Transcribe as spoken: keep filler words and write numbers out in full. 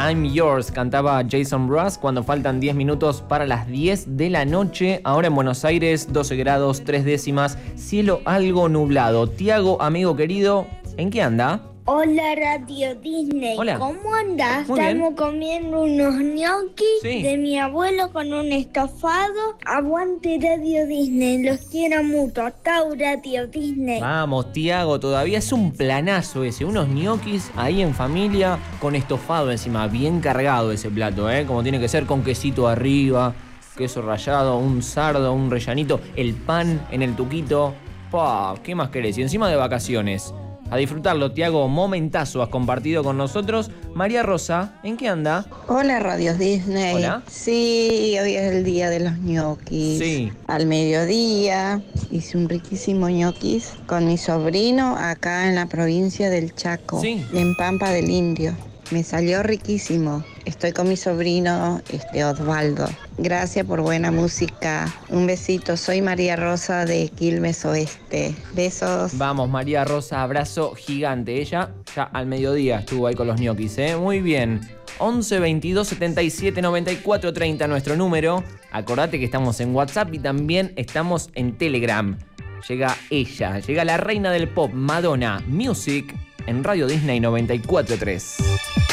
I'm Yours cantaba Jason Mraz cuando faltan diez minutos para las diez de la noche. Ahora en Buenos Aires, doce grados, tres décimas, cielo algo nublado. Tiago, amigo querido, ¿en qué anda? Hola Radio Disney, Hola. ¿Cómo andás? Muy bien. Estamos comiendo unos ñoquis Sí. de mi abuelo con un estofado. Aguante Radio Disney, los quiero mucho. Chau Radio Disney. Vamos, Tiago, todavía es un planazo ese. Unos ñoquis ahí en familia con estofado encima. Bien cargado ese plato, ¿eh? Como tiene que ser, con quesito arriba, queso rallado, un sardo, un rellanito, el pan en el tuquito. ¡Pah! ¿Qué más querés? Y encima de vacaciones. A disfrutarlo, Tiago, momentazo has compartido con nosotros. María Rosa, ¿en qué anda? Hola, Radios Disney. Hola. Sí, hoy es el día de los ñoquis. Sí. Al mediodía hice un riquísimo ñoquis con mi sobrino acá en la provincia del Chaco, Sí. en Pampa del Indio. Me salió riquísimo. Estoy con mi sobrino, este Osvaldo. Gracias por buena música. Un besito. Soy María Rosa de Quilmes Oeste. Besos. Vamos, María Rosa, abrazo gigante. Ella ya al mediodía estuvo ahí con los ñoquis, ¿eh? Muy bien. once veintidós setenta y siete noventa y cuatro treinta nuestro número. Acordate que estamos en WhatsApp y también estamos en Telegram. Llega ella, llega la reina del pop, Madonna Music, en Radio Disney noventa y cuatro tres.